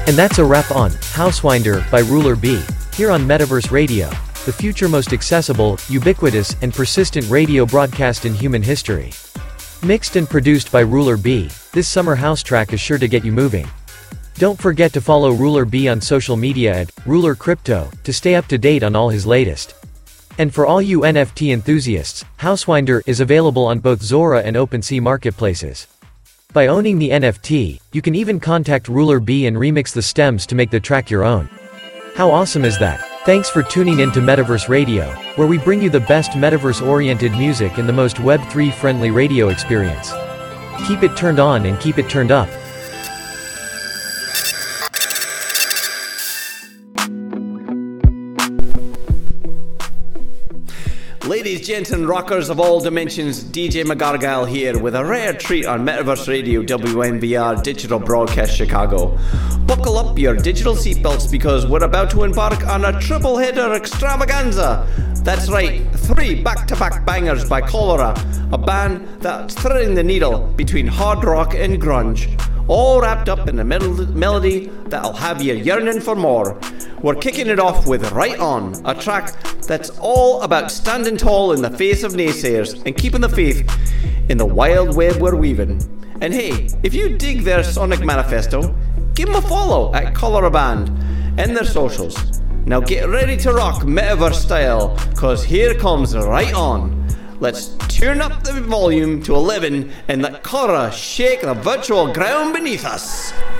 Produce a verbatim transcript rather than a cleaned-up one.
And that's a wrap on Housewinder by Ruler B, here on Metaverse Radio, the future most accessible, ubiquitous, and persistent radio broadcast in human history. Mixed and produced by Ruler B, this summer house track is sure to get you moving. Don't forget to follow Ruler B on social media at Ruler Crypto to stay up to date on all his latest. And for all you N F T enthusiasts, Housewinder is available on both Zora and OpenSea marketplaces. By owning the N F T, you can even contact Ruler B and remix the stems to make the track your own. How awesome is that? Thanks for tuning in to Metaverse Radio, where we bring you the best metaverse-oriented music and the most Web three friendly radio experience. Keep it turned on and keep it turned up. Ladies, gents, and rockers of all dimensions, D J McGargyle here with a rare treat on Metaverse Radio W N B R Digital Broadcast Chicago. Buckle up your digital seatbelts because we're about to embark on a triple header extravaganza. That's right, three back-to-back bangers by Cholera, a band that's threading the needle between hard rock and grunge, all wrapped up in a mel- melody that'll have you yearning for more. We're kicking it off with Right On, a track that's all about standing tall in the face of naysayers and keeping the faith in the wild web we're weaving. And hey, if you dig their Sonic Manifesto, give them a follow at Cholera Band and their socials. Now get ready to rock Metaverse style, cause here comes Right On. Let's turn up the volume to eleven and let Cholera shake the virtual ground beneath us.